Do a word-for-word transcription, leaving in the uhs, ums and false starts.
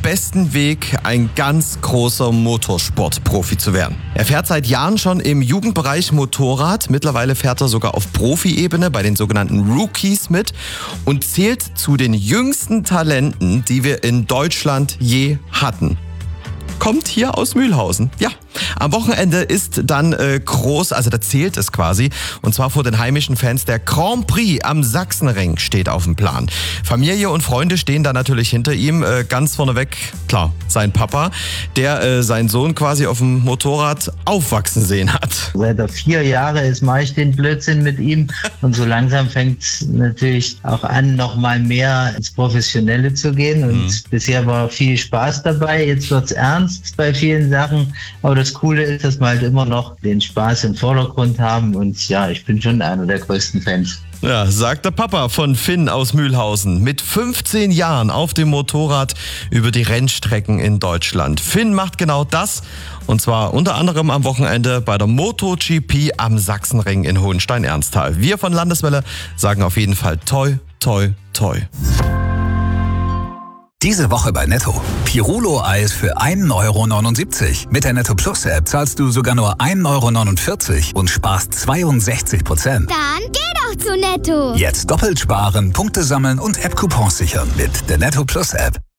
besten Weg, ein ganz großer Motorsportprofi zu werden. Er fährt seit Jahren schon im Jugendbereich Motorrad. Mittlerweile fährt er sogar auf Profi-Ebene bei den sogenannten Rookies mit und zählt zu den jüngsten Talenten, die wir in Deutschland je hatten. Kommt hier aus Mühlhausen. Ja, am Wochenende ist dann äh, groß, also da zählt es quasi. Und zwar vor den heimischen Fans der Grand Prix am Sachsenring steht auf dem Plan. Familie und Freunde stehen da natürlich hinter ihm. Äh, ganz vorneweg, klar, sein Papa, der äh, seinen Sohn quasi auf dem Motorrad aufwachsen sehen hat. Seit er vier Jahre ist, mache ich den Blödsinn mit ihm. Und so langsam fängt es natürlich auch an, noch mal mehr ins Professionelle zu gehen. Und mhm. bisher war viel Spaß dabei. Jetzt wird's ernst bei vielen Sachen, aber das Coole ist, dass wir halt immer noch den Spaß im Vordergrund haben und ja, ich bin schon einer der größten Fans. Ja, sagt der Papa von Finn aus Mühlhausen. Mit fünfzehn Jahren auf dem Motorrad über die Rennstrecken in Deutschland. Finn macht genau das und zwar unter anderem am Wochenende bei der MotoGP am Sachsenring in Hohenstein-Ernsthal. Wir von Landeswelle sagen auf jeden Fall toi, toi, toi. Diese Woche bei Netto. Pirulo-Eis für ein Euro neunundsiebzig. Mit der Netto Plus App zahlst du sogar nur ein Euro neunundvierzig und sparst zweiundsechzig Prozent. Dann geh doch zu Netto. Jetzt doppelt sparen, Punkte sammeln und App-Coupons sichern mit der Netto Plus App.